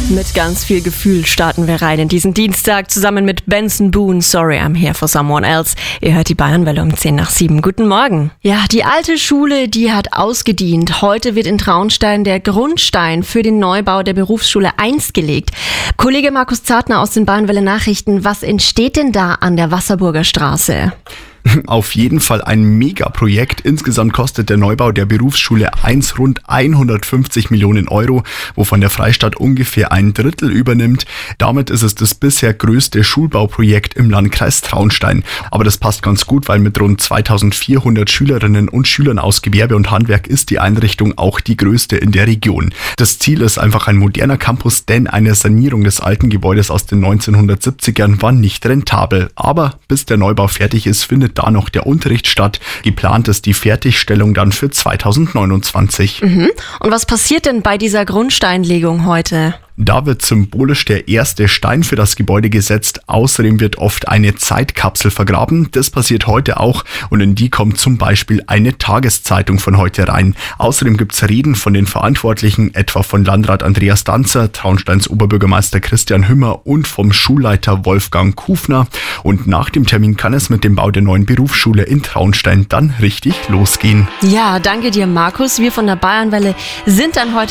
Mit ganz viel Gefühl starten wir rein in diesen Dienstag zusammen mit Benson Boone. Sorry, I'm here for someone else. Ihr hört die Bayernwelle um 6:10. Guten Morgen. Ja, die alte Schule, die hat ausgedient. Heute wird in Traunstein der Grundstein für den Neubau der Berufsschule 1 gelegt. Kollege Markus Zartner aus den Bayernwelle Nachrichten. Was entsteht denn da an der Wasserburger Straße? Auf jeden Fall ein Megaprojekt. Insgesamt kostet der Neubau der Berufsschule 1 rund 150 Millionen Euro, wovon der Freistaat ungefähr ein Drittel übernimmt. Damit ist es das bisher größte Schulbauprojekt im Landkreis Traunstein. Aber das passt ganz gut, weil mit rund 2400 Schülerinnen und Schülern aus Gewerbe und Handwerk ist die Einrichtung auch die größte in der Region. Das Ziel ist einfach ein moderner Campus, denn eine Sanierung des alten Gebäudes aus den 1970ern war nicht rentabel. Aber bis der Neubau fertig ist, findet da noch der Unterricht statt. Geplant ist die Fertigstellung dann für 2029. Und was passiert denn bei dieser Grundsteinlegung heute? Da wird symbolisch der erste Stein für das Gebäude gesetzt. Außerdem wird oft eine Zeitkapsel vergraben. Das passiert heute auch und in die kommt zum Beispiel eine Tageszeitung von heute rein. Außerdem gibt es Reden von den Verantwortlichen, etwa von Landrat Andreas Danzer, Traunsteins Oberbürgermeister Christian Hümmer und vom Schulleiter Wolfgang Kufner. Und nach dem Termin kann es mit dem Bau der neuen Berufsschule in Traunstein dann richtig losgehen. Ja, danke dir, Markus. Wir von der Bayernwelle sind dann heute